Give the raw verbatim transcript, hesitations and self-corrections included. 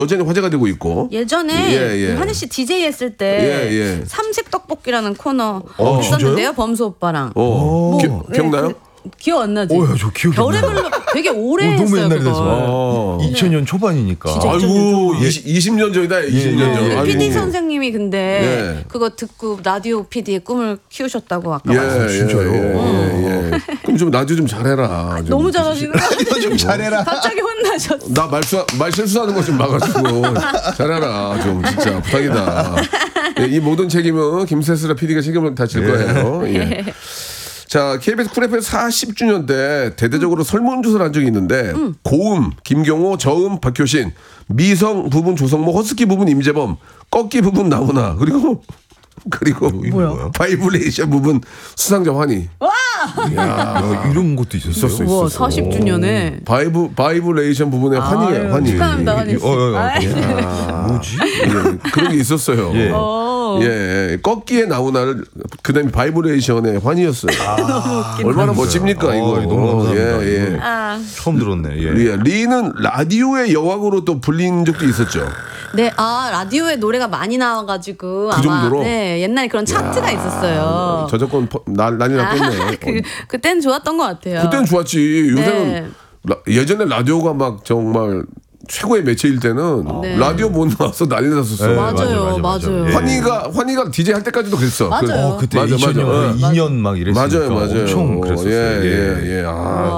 여전히 화제가 되고 있고. 예전에 예, 예. 한희 씨 디제이 했을 때 예, 예. 삼색 떡볶이라는 코너 어, 했었는데요. 진짜요? 범수 오빠랑. 어, 기, 네, 기억나요? 그, 기억 안 나지? 오, 야, 저 기억이 안 나요. 별의별로 되게 오래 어, 했어요. 너무 옛날에 그걸. 돼서. 어. 이천 년 초반이니까. 진짜 아이고, 이십, 이십 년 전이다, 이십 년 전. 네, 아이고. 피디 선생님이 근데 예. 그거 듣고 라디오 피디의 꿈을 키우셨다고 아까 예, 말씀. 예, 진짜요? 예, 예. 그럼 좀 라디오 좀 잘해라. 좀. 너무 잘하시는 거 아니에요? 좀 잘해라. 갑자기 혼나셨어. 나 말수, 말 실수하는 거 좀 막아주고 잘해라. 좀 진짜 부탁이다. 예, 이 모든 책임은 김세슬아 피디가 책임을 다 질 거예요. 예. 자, 케이비에스 쿨 에프엠 사십 주년 때 대대적으로 설문조사를 한 적이 있는데 음. 고음, 김경호, 저음, 박효신, 미성 부분 조성모, 허스키 부분 임재범, 꺾기 부분 나훈아 그리고 그리고 뭐야? 바이브레이션 부분 수상자 환희. 야, 이런 것도 있었어요. 우와, 사십 주년에. 바이브 바이브레이션 부분에 환희예요. 아유, 환희. 축하합니다, 환희 씨. 어, 어, 어. 아이. 뭐지? 예, 그런 게 있었어요. 예. 예, 예. 꺾기에 나훈아를 그다음에 바이브레이션의 환희였어요. 얼마나 멋집니까 이거. 어, 너무 감사합니다. 예, 예. 아. 처음 들었네. 예. 예, 리는 라디오의 여왕으로 또 불린 적도 있었죠. 네, 아 라디오에 노래가 많이 나와가지고 그 아마 정도로? 네 옛날에 그런 차트가 있었어요. 저작권 퍼- 난 난리 났겠네. 아, 그 그땐 좋았던 것 같아요. 그때는 좋았지. 요새는 네. 라- 예전에 라디오가 막 정말 최고의 매체일 때는 네. 라디오 못 나와서 난리 났었어. 네, 맞아요, 맞아요, 맞아요. 맞아요. 예. 환희가 환희가 디제이 할 때까지도 그랬어. 맞아요. 어, 그때 맞아, 맞아. 이천 년, 어. 이 년 막 이랬으니까 맞아요, 맞아요. 엄청 그랬었어요. 예, 예, 예. 아,